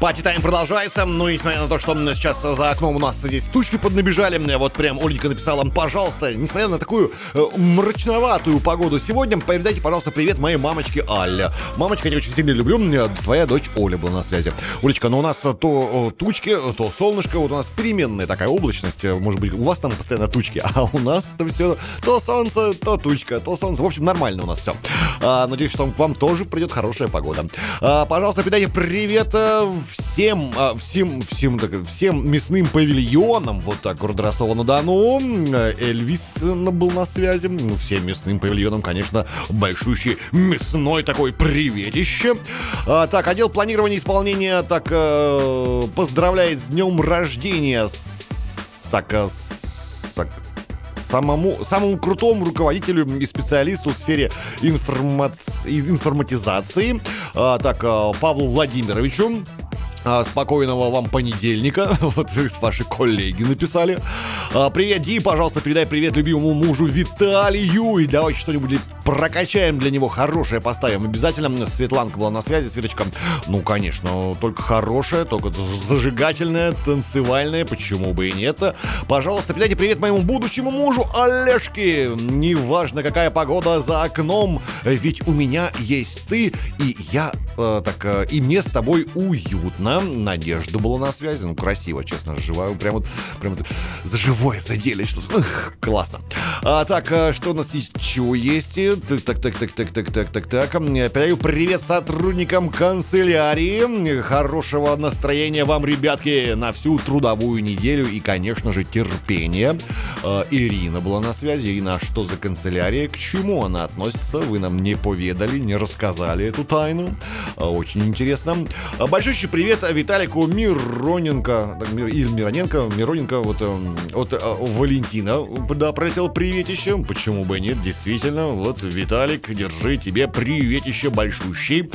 Пати-тайм продолжается. Ну и несмотря на то, что сейчас за окном у нас здесь тучки поднабежали, вот прям Оленька написала: пожалуйста, несмотря на такую мрачноватую погоду сегодня, передайте, пожалуйста, привет моей мамочке Алле. Мамочка, я очень сильно люблю. Твоя дочь Оля была на связи. Олечка, ну у нас то тучки, то солнышко. Вот у нас переменная такая облачность. Может быть, у вас там постоянно тучки, а у нас-то все то солнце, то тучка, то солнце. В общем, нормально у нас все. Надеюсь, что к вам тоже придет хорошая погода. Пожалуйста, передайте привет всем мясным павильонам. Вот так, города Ростова-на-Дону. Эльвис был на связи. Всем мясным павильонам, конечно, большущий мясной такой приветище. Так, отдел планирования и исполнения поздравляет с днем рождения самому крутому руководителю и специалисту в сфере информатизации, Павлу Владимировичу. Спокойного вам понедельника. Вот ваши коллеги написали. Привет, Ди, пожалуйста, передай привет любимому мужу Виталию. И давайте что-нибудь прокачаем для него, хорошее поставим. Обязательно. Светланка была на связи. Светочка, ну, конечно, только хорошая, только зажигательная, танцевальная. Почему бы и нет? Пожалуйста, передайте привет моему будущему мужу Олежке. Неважно, какая погода за окном, ведь у меня есть ты, и я и мне с тобой уютно. Надежда была на связи. Ну, красиво, честно, живаю. Прям за живое задели что-то. Классно. Что у нас еще есть? Так. Передаю привет сотрудникам канцелярии. Хорошего настроения вам, ребятки, на всю трудовую неделю. И, конечно же, терпения. Ирина была на связи. Ирина, а что за канцелярия? К чему она относится? Вы нам не поведали, не рассказали эту тайну. Очень интересно. Большущий привет Виталику Мироненко. Мироненко, вот от Валентина. Да, пролетел приветище. Почему бы и нет? Действительно, вот, Виталик, держи тебе приветище большущий.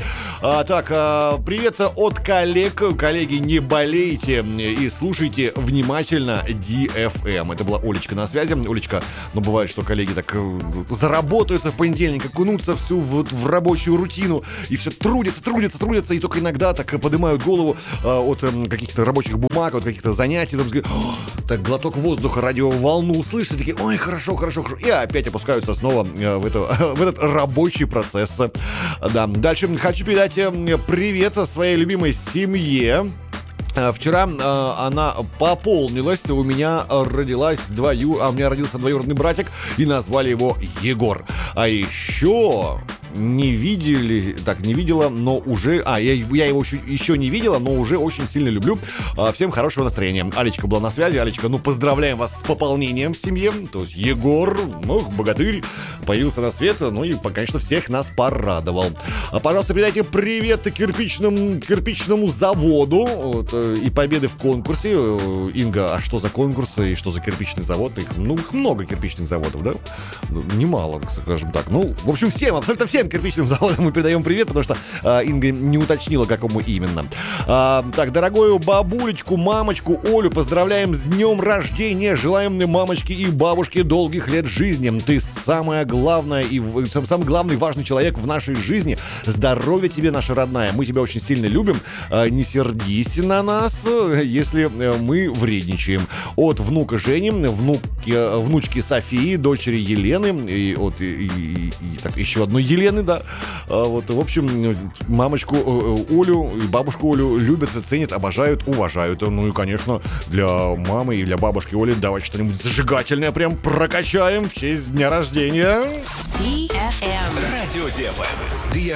Привет от коллег. Коллеги, не болейте и слушайте внимательно DFM. Это была Олечка на связи. Олечка, бывает, что коллеги так заработаются в понедельник, окунутся в рабочую рутину и все трудятся, и только иногда так поднимают голову от каких-то рабочих бумаг, от каких-то занятий, так глоток воздуха, радиоволну услышали, такие: ой, хорошо, и опять опускаются снова в этот рабочий процесс. Да. Дальше хочу передать привет своей любимой семье. Вчера она пополнилась, у меня родился двоюродный братик, и назвали его Егор. А еще не видела, но уже... я его еще не видела, но уже очень сильно люблю. Всем хорошего настроения. Алечка была на связи. Алечка, поздравляем вас с пополнением в семье. То есть Егор, богатырь, появился на свет, и, конечно, всех нас порадовал. Пожалуйста, передайте привет кирпичному заводу и победы в конкурсе. Инга, а что за конкурсы и что за кирпичный завод? Их много кирпичных заводов, да? Немало, скажем так. В общем, абсолютно всем кирпичным заводам мы передаем привет, потому что Инга не уточнила, какому именно. Дорогую бабулечку, мамочку Олю поздравляем с днем рождения. Желаем мамочке и бабушке долгих лет жизни. Ты самый главный важный человек в нашей жизни. Здоровья тебе, наша родная. Мы тебя очень сильно любим. Не сердись на нас, если мы вредничаем. От внука Жени, внучки Софии, дочери Елены и еще одной Елены, да. В общем, мамочку Олю и бабушку Олю любят, ценят, обожают, уважают. И, конечно, для мамы и для бабушки Оли давайте что-нибудь зажигательное прям прокачаем в честь дня рождения. DFM. Радио DFM.